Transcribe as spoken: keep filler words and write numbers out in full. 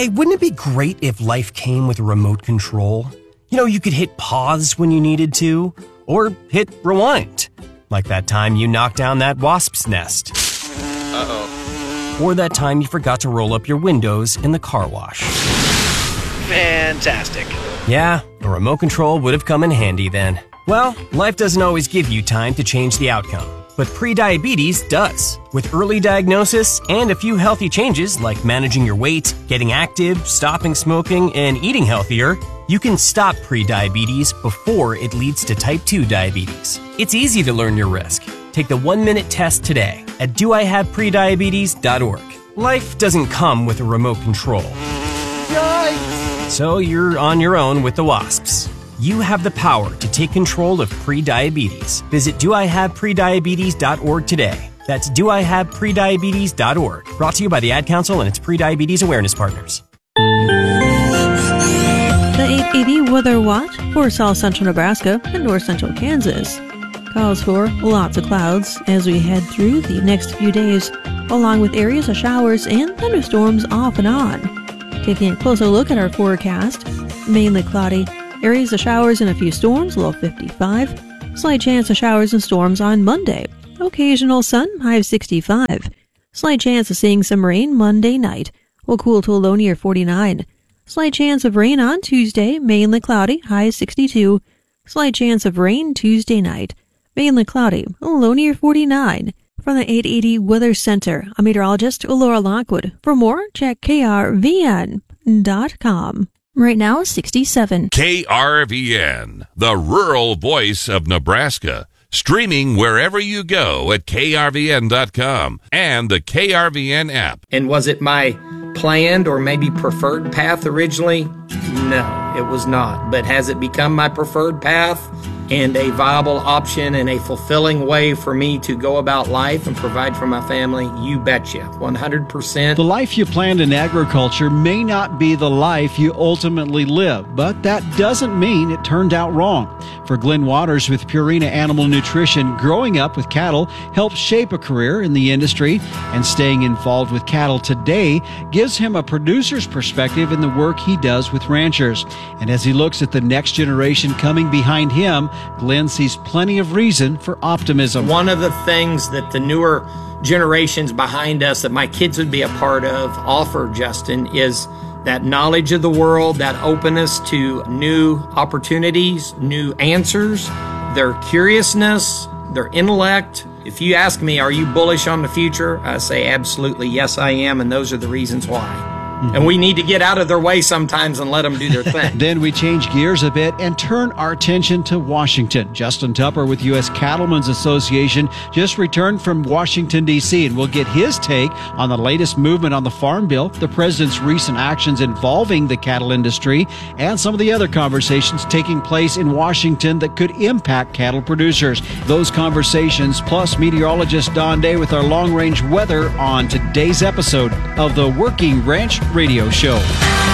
Hey, wouldn't it be great if life came with a remote control? You know, you could hit pause when you needed to, or hit rewind. Like that time you knocked down that wasp's nest. Uh-oh. Or that time you forgot to roll up your windows in the car wash. Fantastic. Yeah, a remote control would have come in handy then. Well, life doesn't always give you time to change the outcome, but prediabetes does. With early diagnosis and a few healthy changes like managing your weight, getting active, stopping smoking, and eating healthier, you can stop prediabetes before it leads to type two diabetes. It's easy to learn your risk. Take the one-minute test today at do I have prediabetes dot org. Life doesn't come with a remote control. Yikes! So you're on your own with the wasps. You have the power to take control of prediabetes. Visit do I have prediabetes dot org today. That's do I have prediabetes dot org. Brought to you by the Ad Council and its Prediabetes Awareness Partners. The eight eighty Weather Watch for South Central Nebraska and North Central Kansas calls for lots of clouds as we head through the next few days, along with areas of showers and thunderstorms off and on. Taking a closer look at our forecast, mainly cloudy, areas of showers and a few storms, low fifty-five. Slight chance of showers and storms on Monday. Occasional sun, high of sixty-five. Slight chance of seeing some rain Monday night. Will cool to a low near forty-nine. Slight chance of rain on Tuesday, mainly cloudy, high of sixty-two. Slight chance of rain Tuesday night. Mainly cloudy, a low near forty-nine. From the eight eighty Weather Center, I'm meteorologist Laura Lockwood. For more, check K R V N dot com. Right now, sixty-seven. K R V N, the rural voice of Nebraska. Streaming wherever you go at K R V N dot com and the K R V N app. And was it my planned or maybe preferred path originally? No, it was not. But has it become my preferred path and a viable option and a fulfilling way for me to go about life and provide for my family? You betcha, one hundred percent. The life you planned in agriculture may not be the life you ultimately live, but that doesn't mean it turned out wrong. For Glenn Waters with Purina Animal Nutrition, growing up with cattle helps shape a career in the industry, and staying involved with cattle today gives him a producer's perspective in the work he does with ranchers. And as he looks at the next generation coming behind him, Glenn sees plenty of reason for optimism. One of the things that the newer generations behind us that my kids would be a part of offer, Justin, is that knowledge of the world, that openness to new opportunities, new answers, their curiousness, their intellect. If you ask me, are you bullish on the future? I say absolutely, yes, I am, and those are the reasons why. Mm-hmm. And we need to get out of their way sometimes and let them do their thing. Then we change gears a bit and turn our attention to Washington. Justin Tupper with U S Cattlemen's Association just returned from Washington, D C, and we'll get his take on the latest movement on the Farm Bill, the president's recent actions involving the cattle industry, and some of the other conversations taking place in Washington that could impact cattle producers. Those conversations, plus meteorologist Don Day with our long-range weather on today's episode of the Working Ranch Radio Show.